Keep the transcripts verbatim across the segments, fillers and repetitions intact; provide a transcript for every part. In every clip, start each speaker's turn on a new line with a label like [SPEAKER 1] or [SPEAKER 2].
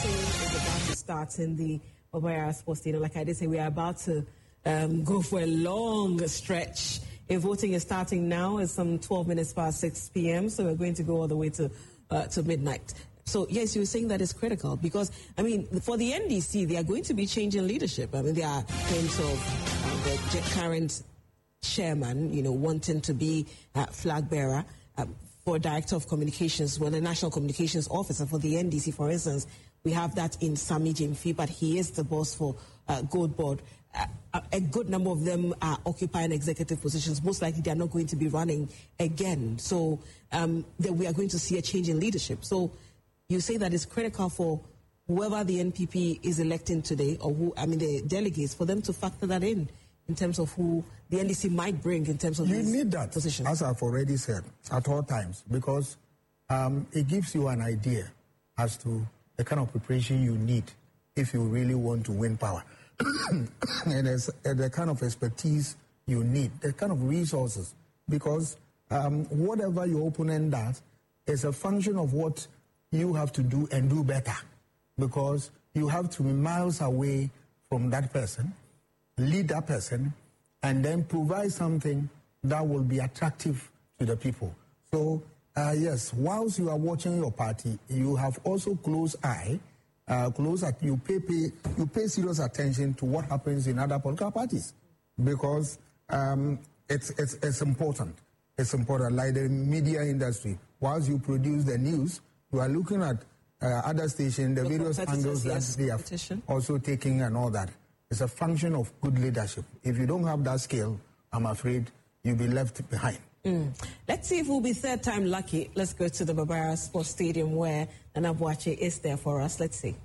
[SPEAKER 1] voting is about to start in the Obaya Sports Stadium. Like I did say, we are about to um, go for a long stretch. If voting is starting now, it's some twelve minutes past six p m, so we're going to go all the way to uh, to midnight. So, yes, you were saying that is critical because, I mean, for the N D C, they are going to be changing leadership. I mean, there are claims of um, the current chairman, you know, wanting to be uh, flag bearer uh, for Director of Communications, well, the National Communications Officer for the N D C, for instance. We have that in Sami Jimfi, but he is the boss for uh, Gold Board. Uh, a good number of them are occupying executive positions. Most likely they are not going to be running again. So um, then we are going to see a change in leadership. So you say that it's critical for whoever the N P P is electing today, or who, I mean, the delegates, for them to factor that in, in terms of who the N D C might bring in terms of
[SPEAKER 2] you
[SPEAKER 1] these
[SPEAKER 2] need that,
[SPEAKER 1] positions.
[SPEAKER 2] As I've already said, at all times, because um, it gives you an idea as to the kind of preparation you need if you really want to win power. And there's uh, the kind of expertise you need, the kind of resources, because um, whatever your opponent does is a function of what you have to do and do better, because you have to be miles away from that person, lead that person, and then provide something that will be attractive to the people. So, uh, yes, whilst you are watching your party, you have also close eye, uh, close at you pay, pay you pay serious attention to what happens in other political parties, because um, it's it's it's important. It's important. Like the media industry, whilst you produce the news, you are looking at uh, other stations, the, the various angles yes, that they are also taking and all that. It's a function of good leadership. If you don't have that skill, I'm afraid you'll be left behind.
[SPEAKER 1] Mm. Let's see if we'll be third time lucky. Let's go to the Barbara Sports Stadium where Nana Boakye is there for us. Let's see.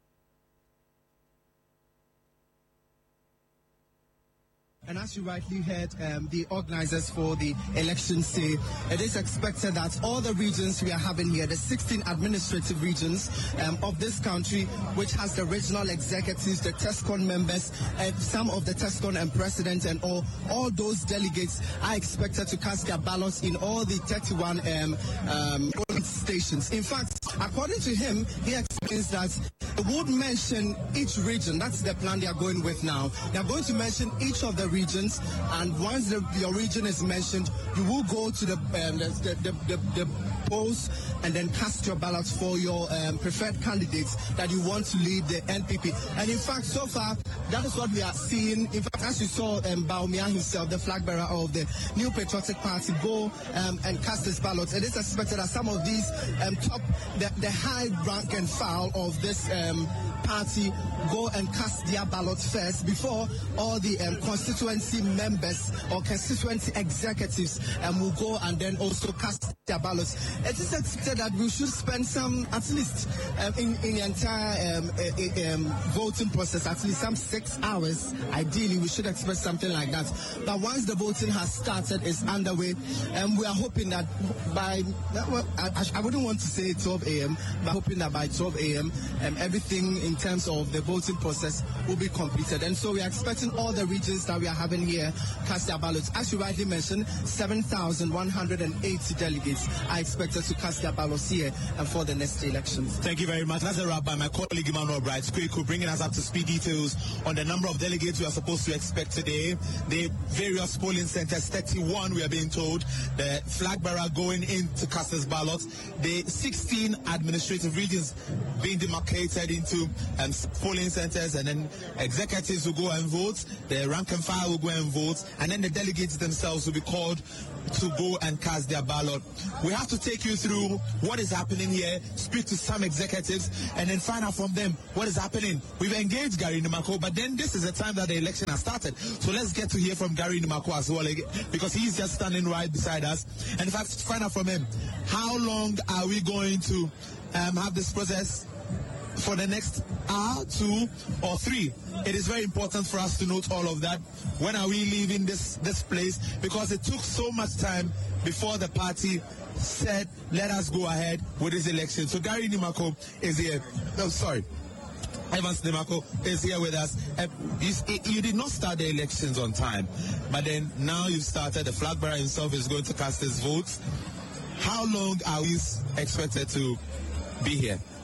[SPEAKER 3] And as you rightly heard, um, the organizers for the election say it is expected that all the regions we are having here, the sixteen administrative regions um, of this country, which has the regional executives, the TESCON members, and some of the TESCON and president and all, all those delegates are expected to cast their ballots in all the thirty-one um, um, polling stations. In fact, according to him, he explains that they would mention each region. That's the plan they are going with now. They are going to mention each of the regions, and once the, your region is mentioned, you will go to the um, the, the, the, the polls and then cast your ballots for your um, preferred candidates that you want to lead the N P P. And in fact, so far, that is what we are seeing. In fact, as you saw, um, Bawumia himself, the flag bearer of the New Patriotic Party, go um, and cast his ballots. It is expected that some of these um, top, the, the high rank and file of this um, party go and cast their ballots first before all the um, constituency members or constituency executives um, will go and then also cast their ballots. It is expected that we should spend some, at least um, in, in the entire um, uh, um, voting process, at least some six hours. Ideally, we should expect something like that. But once the voting has started, is underway, and um, we are hoping that by, well, I, I wouldn't want to say twelve a m, but hoping that by twelve a m um, everything in terms of the voting process will be completed. And so we are expecting all the regions that we are having here cast their ballots. As you rightly mentioned, seven thousand one hundred eighty delegates are expected to cast their ballots here and for the next elections.
[SPEAKER 4] Thank you very much. That's a wrap by my colleague Emmanuel Bright, Kweku, bringing us up to speed details on the number of delegates we are supposed to expect today. The various polling centers, thirty-one we are being told, the flag bearer going in to cast his ballots, the sixteen administrative regions being demarcated into um, polling centers, and then executives will go and vote, the rank and file will go and vote, and then the delegates themselves will be called to go and cast their ballot. We have to take you through what is happening here, speak to some executives, and then find out from them what is happening. We've engaged Gary Nimako, but then this is the time that the election has started. So let's get to hear from Gary Nimako as well, because he's just standing right beside us. And in fact, find out from him, how long are we going to um, have this process? For the next hour, two, or three. It is very important for us to note all of that. When are we leaving this, this place? Because it took so much time before the party said, let us go ahead with this election. So Gary Nimako is here. No, sorry. Evans Nimako is here with us. Uh, you, you did not start the elections on time, but then now you've started. The flag bearer himself is going to cast his votes. How long are we expected to be here?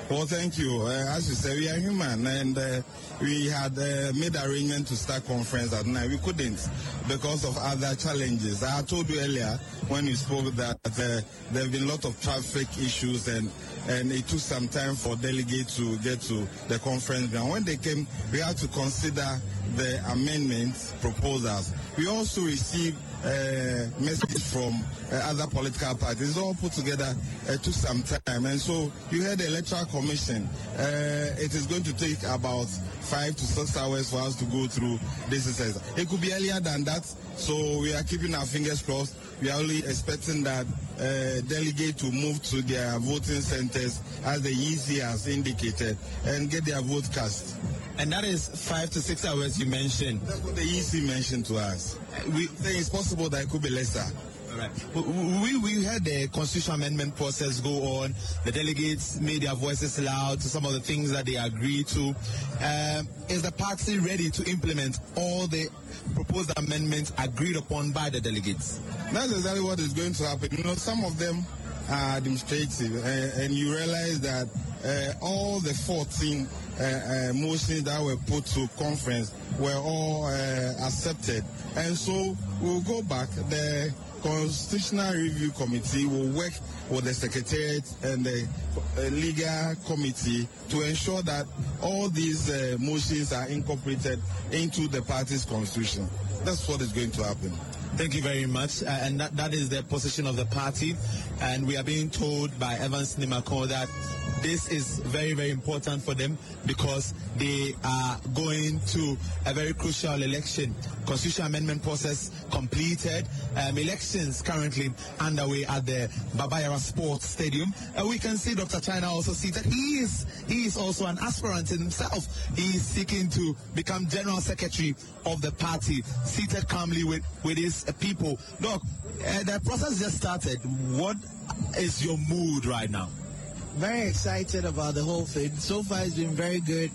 [SPEAKER 5] Well, thank you. Uh, as you said, we are human, and uh, we had uh, made arrangement to start conference at night. We couldn't because of other challenges. I told you earlier when we spoke that uh, there have been a lot of traffic issues, and and it took some time for delegates to get to the conference ground. When they came, we had to consider the amendment proposals. We also received uh, message from uh, other political parties. All put together uh, took some time, and so you heard the Electoral Commission. Uh, it is going to take about five to six hours for us to go through this exercise. It could be earlier than that, so we are keeping our fingers crossed. We are only expecting that uh, delegates to move to their voting centers as the E C has indicated and get their vote cast.
[SPEAKER 4] And that is five to six hours you mentioned.
[SPEAKER 5] That's what the E C mentioned to us. We say it's possible that it could be lesser.
[SPEAKER 4] All right. We, we had the constitutional amendment process go on. The delegates made their voices loud to some of the things that they agreed to. Um, is the party ready to implement all the proposed amendments agreed upon by the delegates?
[SPEAKER 5] That's exactly what is going to happen. You know, some of them are administrative, uh, and you realize that uh, all the fourteen uh, uh, motions that were put to conference were all uh, accepted. And so we'll go back. The Constitutional Review Committee will work with the Secretariat and the uh, Legal Committee to ensure that all these uh, motions are incorporated into the party's constitution. That's what is going to happen.
[SPEAKER 4] Thank you very much. Uh, and that, that is the position of the party. And we are being told by Evans Nimako that this is very, very important for them because they are going to a very crucial election. Constitutional amendment process completed. Um, elections currently underway at the Baba Yara Sports Stadium. Uh, we can see Doctor China also seated. He is, he is also an aspirant himself. He is seeking to become General Secretary of the party, seated calmly with, with his uh, people. Doc, uh, the process just started. What is your mood right now?
[SPEAKER 6] Very excited about the whole thing. So far it's been very good.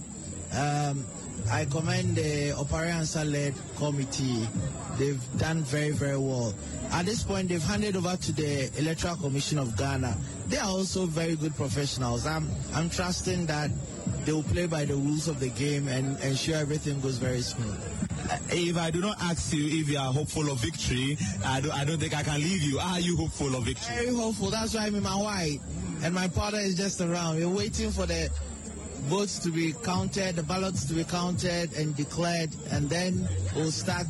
[SPEAKER 6] Um, I commend the Opariansa-led committee. They've done very, very well. At this point, they've handed over to the Electoral Commission of Ghana. They are also very good professionals. I'm, I'm trusting that they will play by the rules of the game and ensure everything goes very smooth.
[SPEAKER 4] If I do not ask you if you are hopeful of victory, I don't, I don't think I can leave you. Are you hopeful of victory?
[SPEAKER 6] Very hopeful. That's why I'm in my white. And my partner is just around. We're waiting for the votes to be counted, the ballots to be counted and declared, and then we'll start